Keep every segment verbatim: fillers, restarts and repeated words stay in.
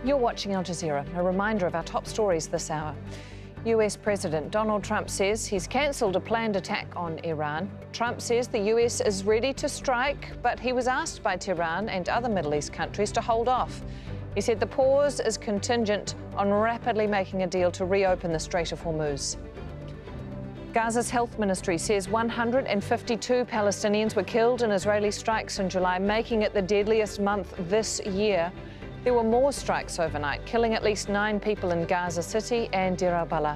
You're watching Al Jazeera. A reminder of our top stories this hour. U S President Donald Trump says he's cancelled a planned attack on Iran. Trump says the U S is ready to strike, but he was asked by Tehran and other Middle East countries to hold off. He said the pause is contingent on rapidly making a deal to reopen the Strait of Hormuz. Gaza's health ministry says one hundred fifty-two Palestinians were killed in Israeli strikes in July, making it the deadliest month this year. There were more strikes overnight, killing at least nine people in Gaza City and Deir al-Balah.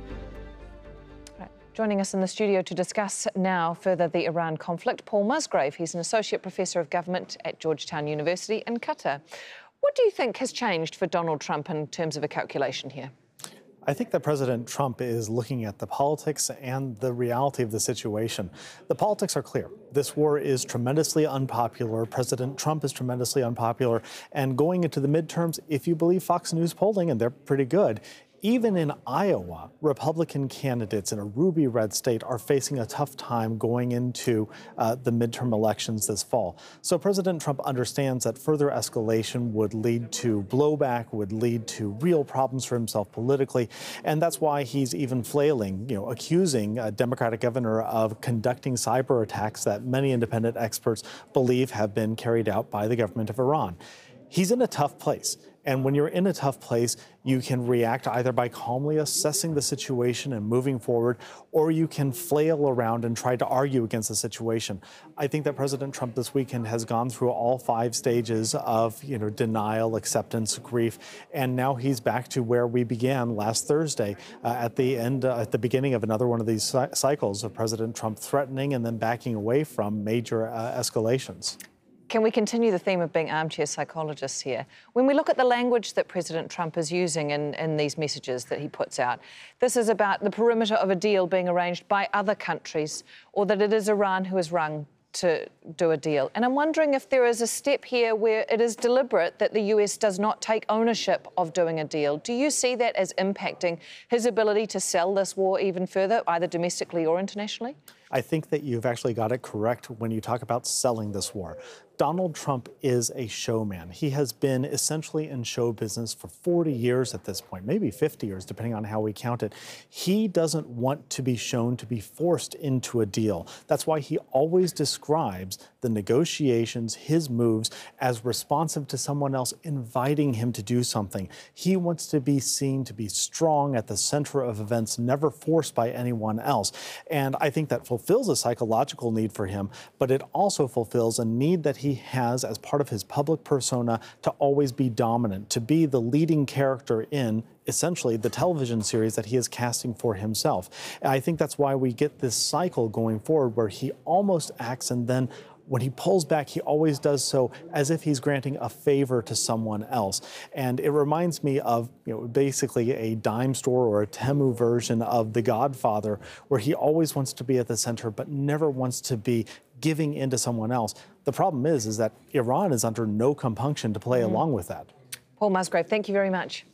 Right. Joining us in the studio to discuss now further the Iran conflict, Paul Musgrave. He's an Associate Professor of Government at Georgetown University in Qatar. What do you think has changed for Donald Trump in terms of a calculation here? I think that President Trump is looking at the politics and the reality of the situation. The politics are clear. This war is tremendously unpopular. President Trump is tremendously unpopular. And going into the midterms, if you believe Fox News polling, and they're pretty good, even in Iowa, Republican candidates in a ruby red state are facing a tough time going into uh, the midterm elections this fall. So President Trump understands that further escalation would lead to blowback, would lead to real problems for himself politically. And that's why he's even flailing, you know, accusing a Democratic governor of conducting cyber attacks that many independent experts believe have been carried out by the government of Iran. He's in a tough place. And when you're in a tough place, you can react either by calmly assessing the situation and moving forward, or you can flail around and try to argue against the situation. I think that President Trump this weekend has gone through all five stages of, you know, denial, acceptance, grief, and now he's back to where we began last Thursday uh, at the end, uh, at the beginning of another one of these cycles of President Trump threatening and then backing away from major uh, escalations. Can we continue the theme of being armchair psychologists here? When we look at the language that President Trump is using in, in these messages that he puts out, this is about the perimeter of a deal being arranged by other countries, or that it is Iran who is rung to do a deal. And I'm wondering if there is a step here where it is deliberate that the U S does not take ownership of doing a deal. Do you see that as impacting his ability to sell this war even further, either domestically or internationally? I think that you've actually got it correct when you talk about selling this war. Donald Trump is a showman. He has been essentially in show business for forty years at this point, maybe fifty years, depending on how we count it. He doesn't want to be shown to be forced into a deal. That's why he always describes the negotiations, his moves, as responsive to someone else inviting him to do something. He wants to be seen to be strong at the center of events, never forced by anyone else. And I think that fulfills a psychological need for him, but it also fulfills a need that he he has as part of his public persona to always be dominant, to be the leading character in essentially the television series that he is casting for himself. And I think that's why we get this cycle going forward where he almost acts, and then when he pulls back, he always does so as if he's granting a favor to someone else. And it reminds me of, you know, basically a dime store or a Temu version of The Godfather, where he always wants to be at the center, but never wants to be giving in to someone else. The problem is, is that Iran is under no compunction to play mm. along with that. Paul Musgrave, thank you very much.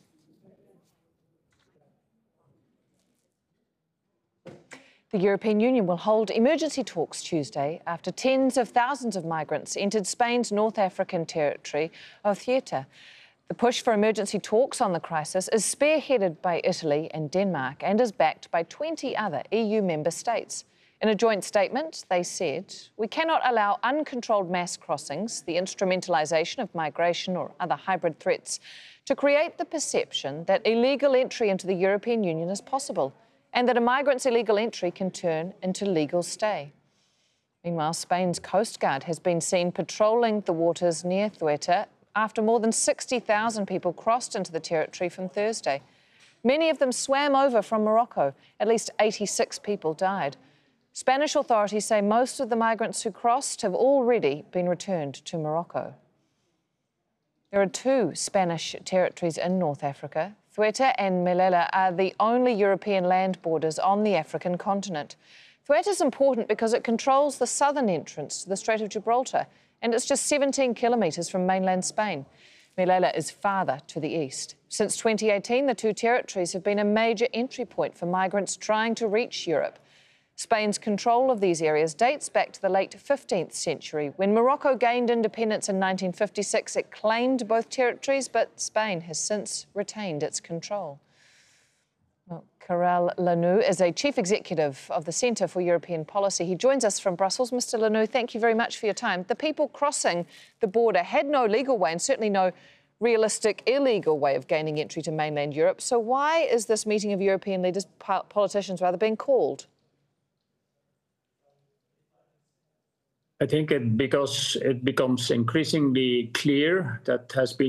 The European Union will hold emergency talks Tuesday after tens of thousands of migrants entered Spain's North African territory of Ceuta. The push for emergency talks on the crisis is spearheaded by Italy and Denmark and is backed by twenty other E U member states. In a joint statement, they said, "We cannot allow uncontrolled mass crossings, the instrumentalisation of migration or other hybrid threats, to create the perception that illegal entry into the European Union is possible, and that a migrant's illegal entry can turn into legal stay." Meanwhile, Spain's Coast Guard has been seen patrolling the waters near Ceuta after more than sixty thousand people crossed into the territory from Thursday. Many of them swam over from Morocco. At least eighty-six people died. Spanish authorities say most of the migrants who crossed have already been returned to Morocco. There are two Spanish territories in North Africa. Ceuta and Melilla are the only European land borders on the African continent. Ceuta is important because it controls the southern entrance to the Strait of Gibraltar, and it's just seventeen kilometres from mainland Spain. Melilla is farther to the east. Since twenty eighteen, the two territories have been a major entry point for migrants trying to reach Europe. Spain's control of these areas dates back to the late fifteenth century. When Morocco gained independence in nineteen fifty-six, it claimed both territories, but Spain has since retained its control. Well, Karel Lanoux is a chief executive of the Centre for European Policy. He joins us from Brussels. Mister Lanoux, thank you very much for your time. The people crossing the border had no legal way and certainly no realistic illegal way of gaining entry to mainland Europe. So why is this meeting of European leaders, politicians rather, being called? I think it, because it becomes increasingly clear that has been